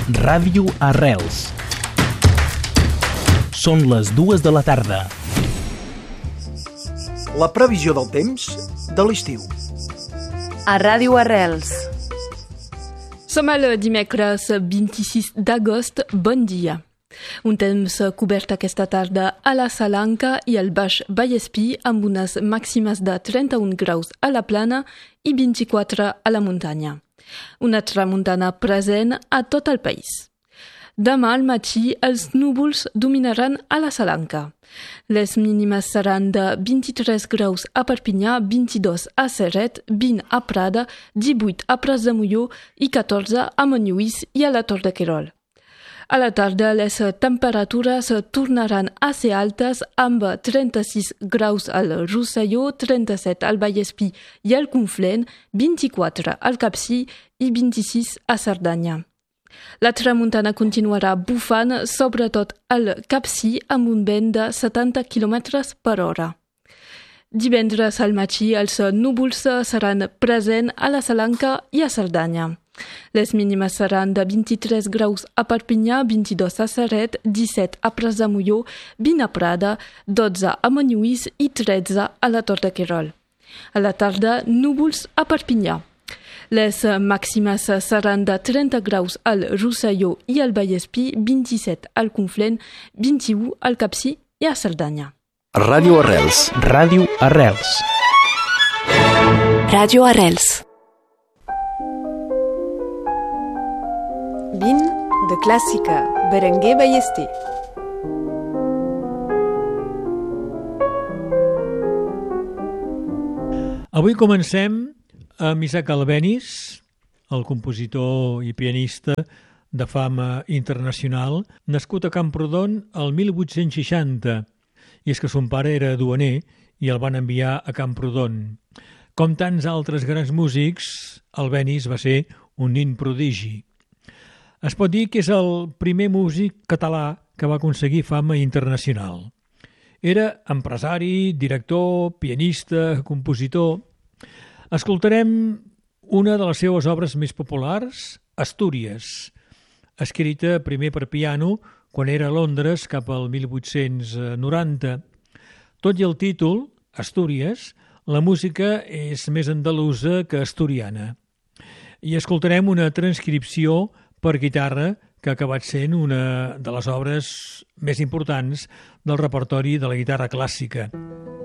Ràdio Arrels. Són les 2 de la tarda. La previsió del temps de l'estiu. A Ràdio Arrels. Som el dimecres 26 d'agost. Bon dia. Un temps cobert aquesta tarda a la Salanca i al Baix Vallespir amb unes màximes de 31 graus a la plana i 24 a la muntanya. Una tramuntana present a tot el país. Demà al matí els núvols dominaran a la Salanca. Les mínimes seran de 23 graus a Perpinyà, 22 a Ceret, 20 a Prada, 18 a Pras de Molló i 14 a Montlluís i a la Tor de Querol. A la tarda les temperatures tornaran a ser altes amb 36 graus al Rosselló, 37 al Vallespir i al Conflent, 24 al Capcir i 26 a Cerdanya. La tramuntana continuarà bufant sobretot al Capcir amb un vent de 70 km per hora. Divendres al matí els núvols seran presents a la Salanca i a Cerdanya. Les mínimes seran de 23 graus a Perpinyà, 22 a Ceret, 17 a Pras de Molló, 20 a Prada, 12 a Montlluís i 13 a la Tor de Querol. A la tarda, núvols a Perpinyà. Les màximes seran de 30 graus al Rosselló i al Vallespir, 27 al Conflent, 21 al Capcir i a Cerdanya. Ràdio Arrels. Ràdio Arrels. Ràdio Arrels. 20 de Clàssica, Berenguer Ballester. Avui comencem amb Isaac Albéniz, el compositor i pianista de fama internacional, nascut a Camprodon el 1860, i és que son pare era duaner i el van enviar a Camprodon. Com tants altres grans músics, Albéniz va ser un nin prodigi. Es pot dir que és el primer músic català que va aconseguir fama internacional. Era empresari, director, pianista, compositor. Escoltarem una de les seves obres més populars, Astúries, escrita primer per piano quan era a Londres cap al 1890. Tot i el títol, Astúries, la música és més andalusa que asturiana. I escoltarem una transcripció per guitarra que ha acabat sent una de les obres més importants del repertori de la guitarra clàssica.